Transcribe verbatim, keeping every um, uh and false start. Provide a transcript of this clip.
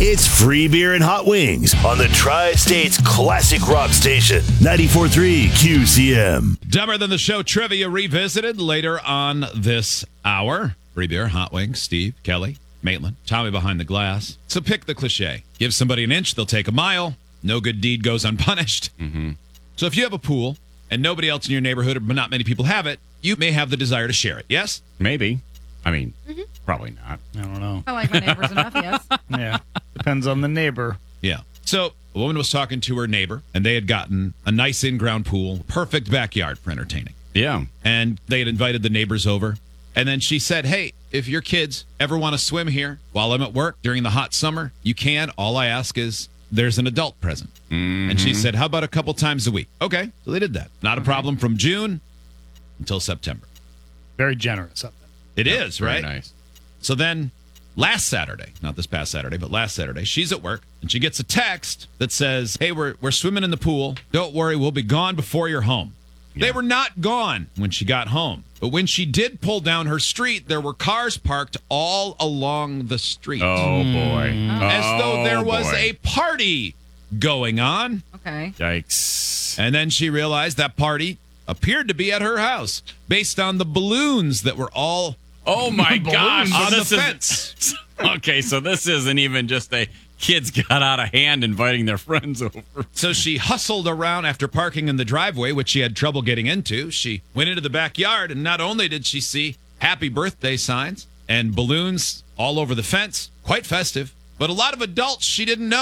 It's free beer and hot wings on the Tri-State's classic rock station, ninety-four point three Q C M. Dumber Than the Show trivia revisited later on this hour. Free beer, hot wings, Steve, Kelly, Maitland, Tommy behind the glass. So pick the cliche. Give somebody an inch, they'll take a mile. No good deed goes unpunished. Mm-hmm. So if you have a pool and nobody else in your neighborhood, but not many people have it, you may have the desire to share it, yes? Maybe. I mean, Mm-hmm. probably not. I don't know. I like my neighbors enough, yes. Yeah. Depends on the neighbor. Yeah. So a woman was talking to her neighbor, and they had gotten a nice in-ground pool, perfect backyard for entertaining. Yeah. And they had invited the neighbors over. And then she said, hey, if your kids ever want to swim here while I'm at work during the hot summer, you can. All I ask is there's an adult present. Mm-hmm. And she said, how about a couple times a week? Okay. So they did that. Not a problem from June until September. Very generous of them. It is, Very right? nice. So then last Saturday, not this past Saturday, but last Saturday, she's at work and she gets a text that says, hey, we're, we're swimming in the pool. Don't worry, we'll be gone before you're home. Yeah. They were not gone when she got home. But when she did pull down her street, there were cars parked all along the street. Oh, boy. As though there Oh, was boy. a party going on. Okay. Yikes. And then she realized that party appeared to be at her house based on the balloons that were all Oh, my gosh. on So the this is- fence. Okay, so this isn't even just a kids got out of hand inviting their friends over. So she hustled around after parking in the driveway, which she had trouble getting into. She went into the backyard, and not only did she see happy birthday signs and balloons all over the fence, quite festive, but a lot of adults she didn't know